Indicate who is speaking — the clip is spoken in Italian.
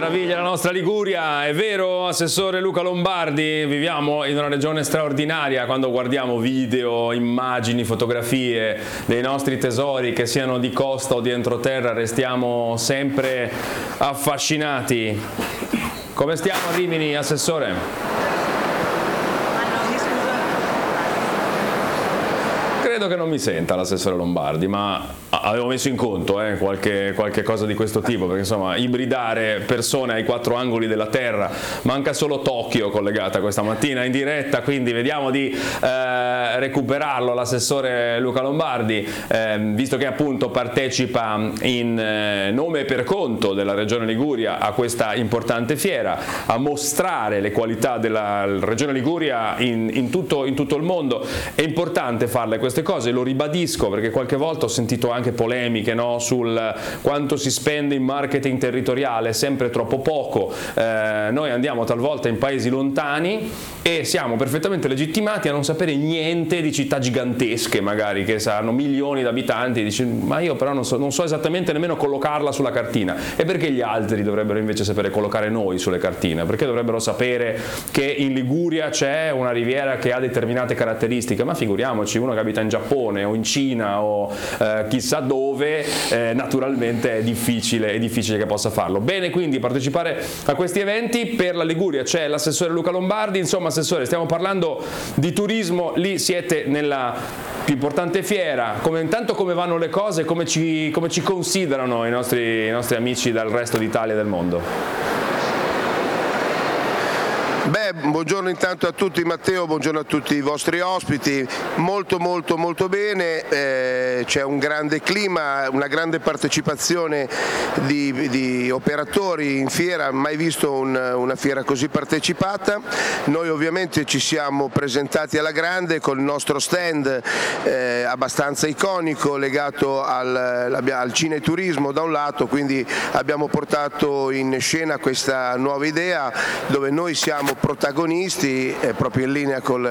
Speaker 1: meraviglia la nostra Liguria, è vero, assessore Luca Lombardi? Viviamo in una regione straordinaria quando guardiamo video, immagini, fotografie dei nostri tesori, che siano di costa o di entroterra, restiamo sempre affascinati. Come stiamo a Rimini, assessore? Credo che non mi senta l'assessore Lombardi, ma avevo messo in conto qualche cosa di questo tipo, perché insomma ibridare persone ai quattro angoli della terra, manca solo Tokyo collegata questa mattina in diretta, quindi vediamo di recuperarlo l'assessore Luca Lombardi, visto che appunto partecipa in nome e per conto della Regione Liguria a questa importante fiera, a mostrare le qualità della Regione Liguria in tutto il mondo. È importante farle queste cose, lo ribadisco perché qualche volta ho sentito anche polemiche, no, sul quanto si spende in marketing territoriale, sempre troppo poco. Noi andiamo talvolta in paesi lontani e siamo perfettamente legittimati a non sapere niente di città gigantesche, magari che hanno milioni di abitanti, e dici, ma io però non so esattamente nemmeno collocarla sulla cartina. E perché gli altri dovrebbero invece sapere collocare noi sulle cartine? Perché dovrebbero sapere che in Liguria c'è una riviera che ha determinate caratteristiche? Ma figuriamoci, uno che abita in Giappone o in Cina o chissà dove, naturalmente è difficile che possa farlo. Bene, quindi partecipare a questi eventi. Per la Liguria c'è l'assessore Luca Lombardi. Insomma, assessore, stiamo parlando di turismo, lì siete nella più importante fiera. Intanto come vanno le cose, come ci considerano i nostri amici dal resto d'Italia e del mondo?
Speaker 2: Buongiorno intanto a tutti, Matteo, buongiorno a tutti i vostri ospiti. Molto bene, c'è un grande clima, una grande partecipazione di operatori in fiera, mai visto una fiera così partecipata. Noi ovviamente ci siamo presentati alla grande con il nostro stand abbastanza iconico legato al cineturismo da un lato, quindi abbiamo portato in scena questa nuova idea dove noi siamo protagonisti, proprio in linea con